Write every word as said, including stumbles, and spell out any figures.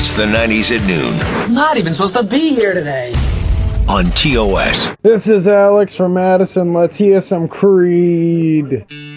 It's the nineties at noon I'm not even supposed to be here today. on T O S. This is Alex from Madison. Let's hear some Creed.